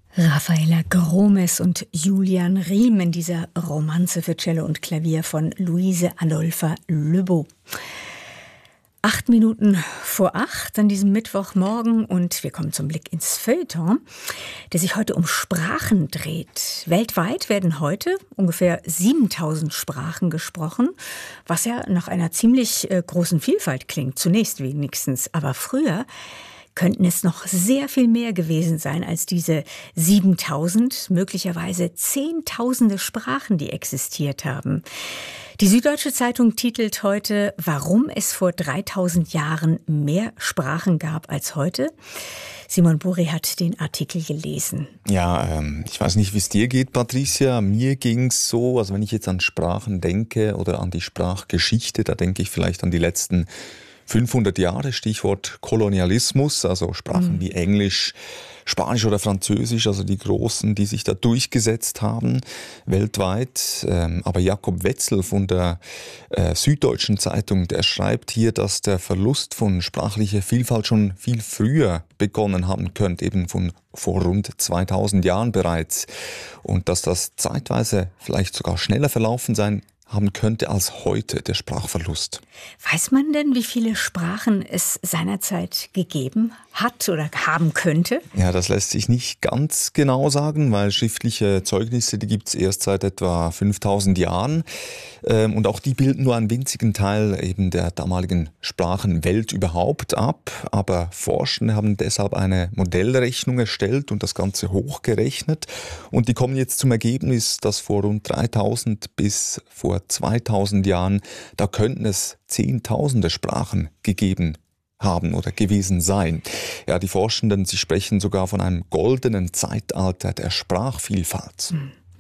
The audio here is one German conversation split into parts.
Raffaella Gromes und Julian Riem in dieser Romanze für Cello und Klavier von Louise Adolpha Löbow. 7:08 an diesem Mittwochmorgen und wir kommen zum Blick ins Feuilleton, der sich heute um Sprachen dreht. Weltweit werden heute ungefähr 7.000 Sprachen gesprochen, was ja nach einer ziemlich großen Vielfalt klingt, zunächst wenigstens. Aber früher könnten es noch sehr viel mehr gewesen sein als diese 7.000, möglicherweise Zehntausende Sprachen, die existiert haben. Die Süddeutsche Zeitung titelt heute, warum es vor 3.000 Jahren mehr Sprachen gab als heute. Simon Buri hat den Artikel gelesen. Ja, ich weiß nicht, wie es dir geht, Patricia. Mir ging's so, also wenn ich jetzt an Sprachen denke oder an die Sprachgeschichte, da denke ich vielleicht an die letzten 500 Jahre, Stichwort Kolonialismus, also Sprachen wie Englisch, Spanisch oder Französisch, also die Großen, die sich da durchgesetzt haben weltweit. Aber Jakob Wetzel von der Süddeutschen Zeitung, der schreibt hier, dass der Verlust von sprachlicher Vielfalt schon viel früher begonnen haben könnte, eben vor rund 2000 Jahren bereits. Und dass das zeitweise vielleicht sogar schneller verlaufen sein haben könnte als heute, der Sprachverlust. Weiß man denn, wie viele Sprachen es seinerzeit gegeben hat oder haben könnte? Ja, das lässt sich nicht ganz genau sagen, weil schriftliche Zeugnisse, die gibt es erst seit etwa 5000 Jahren. Und auch die bilden nur einen winzigen Teil eben der damaligen Sprachenwelt überhaupt ab. Aber Forschende haben deshalb eine Modellrechnung erstellt und das Ganze hochgerechnet. Und die kommen jetzt zum Ergebnis, dass vor rund 3000 bis vor 2000 Jahren, da könnten es Zehntausende Sprachen gegeben haben oder gewesen sein. Ja, die Forschenden, sie sprechen sogar von einem goldenen Zeitalter der Sprachvielfalt.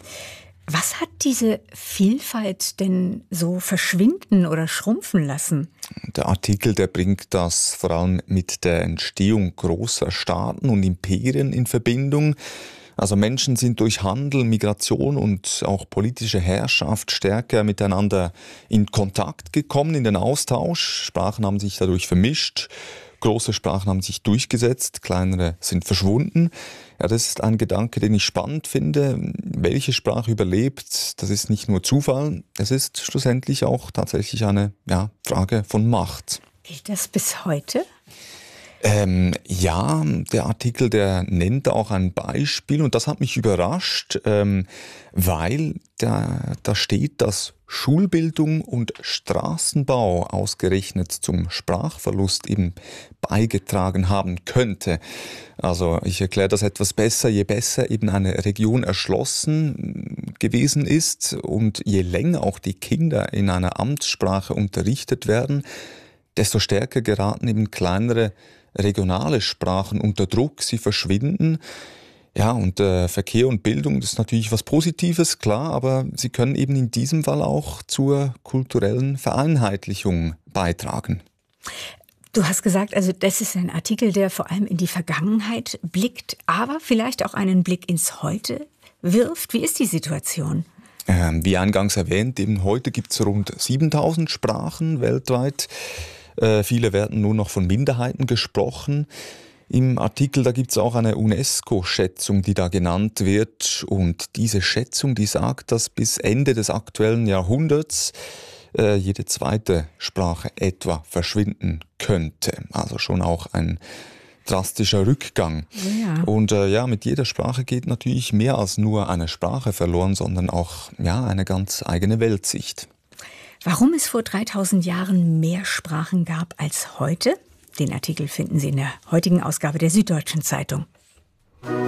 Was hat diese Vielfalt denn so verschwinden oder schrumpfen lassen? Der Artikel, der bringt das vor allem mit der Entstehung großer Staaten und Imperien in Verbindung. Also Menschen sind durch Handel, Migration und auch politische Herrschaft stärker miteinander in Kontakt gekommen, in den Austausch. Sprachen haben sich dadurch vermischt, große Sprachen haben sich durchgesetzt, kleinere sind verschwunden. Ja, das ist ein Gedanke, den ich spannend finde. Welche Sprache überlebt, das ist nicht nur Zufall, es ist schlussendlich auch tatsächlich eine Frage von Macht. Gilt das bis heute? Ja, der Artikel, der nennt auch ein Beispiel und das hat mich überrascht, weil da steht, dass Schulbildung und Straßenbau ausgerechnet zum Sprachverlust eben beigetragen haben könnte. Also ich erkläre das etwas besser, je besser eben eine Region erschlossen gewesen ist und je länger auch die Kinder in einer Amtssprache unterrichtet werden, desto stärker geraten eben kleinere regionale Sprachen unter Druck, sie verschwinden. Ja, und Verkehr und Bildung, das ist natürlich was Positives, klar, aber sie können eben in diesem Fall auch zur kulturellen Vereinheitlichung beitragen. Du hast gesagt, also das ist ein Artikel, der vor allem in die Vergangenheit blickt, aber vielleicht auch einen Blick ins Heute wirft. Wie ist die Situation? Wie eingangs erwähnt, eben heute gibt es rund 7000 Sprachen weltweit. Viele werden nur noch von Minderheiten gesprochen. Im Artikel, da gibt es auch eine UNESCO-Schätzung, die da genannt wird. Und diese Schätzung, die sagt, dass bis Ende des aktuellen Jahrhunderts jede zweite Sprache etwa verschwinden könnte. Also schon auch ein drastischer Rückgang. Ja. Und mit jeder Sprache geht natürlich mehr als nur eine Sprache verloren, sondern auch eine ganz eigene Weltsicht. Warum es vor 3000 Jahren mehr Sprachen gab als heute? Den Artikel finden Sie in der heutigen Ausgabe der Süddeutschen Zeitung.